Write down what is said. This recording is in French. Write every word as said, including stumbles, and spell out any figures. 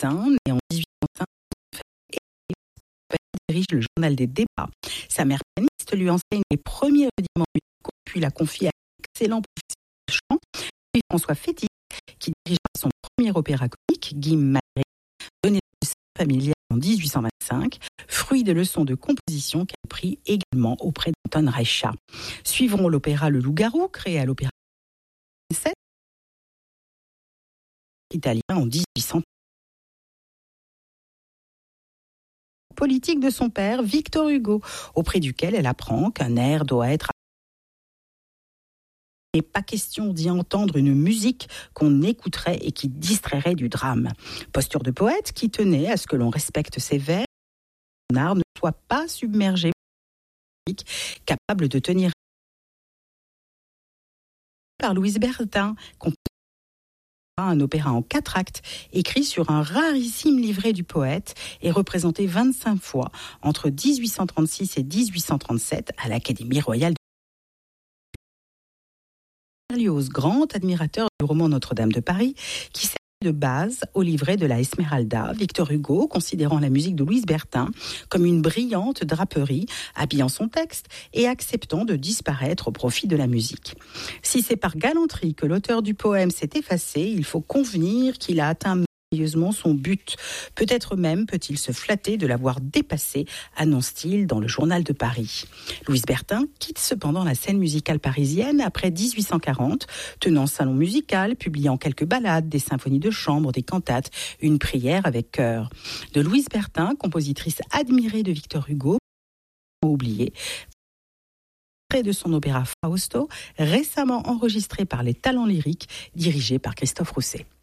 Bertin, né en dix-huit cent cinq, et dirige le journal des débats. Sa mère pianiste lui enseigne les premiers rudiments musicaux, puis la confie à l'excellent professeur de chant, puis François Fétis, qui dirigera son premier opéra comique, Guy Malgré, donné de sa familiale en dix-huit cent vingt-cinq, fruit de leçons de composition qu'elle prit également auprès d'Anton Reicha. Suivront l'opéra Le Loup-garou, créé à l'Opéra sept, italien en dix-huit cents. Politique de son père, Victor Hugo, auprès duquel elle apprend qu'un air doit être. Et pas question d'y entendre une musique qu'on écouterait et qui distrairait du drame. Posture de poète qui tenait à ce que l'on respecte ses vers, que son art ne soit pas submergé, capable de tenir par Louise Bertin, un opéra en quatre actes, écrit sur un rarissime livret du poète et représenté vingt-cinq fois entre dix-huit cent trente-six et dix-huit cent trente-sept à l'Académie royale de Berlioz, grand admirateur du roman Notre-Dame de Paris, qui sert de base au livret de la Esmeralda, Victor Hugo, considérant la musique de Louise Bertin comme une brillante draperie, habillant son texte et acceptant de disparaître au profit de la musique. Si c'est par galanterie que l'auteur du poème s'est effacé, il faut convenir qu'il a atteint merveilleusement son but. Peut-être même peut-il se flatter de l'avoir dépassé, annonce-t-il dans le journal de Paris. Louise Bertin quitte cependant la scène musicale parisienne après dix-huit cent quarante, tenant salon musical, publiant quelques ballades, des symphonies de chambre, des cantates, une prière avec chœur. De Louise Bertin, compositrice admirée de Victor Hugo, oubliée, près de son opéra Fausto, récemment enregistré par les Talents lyriques, dirigé par Christophe Rousset.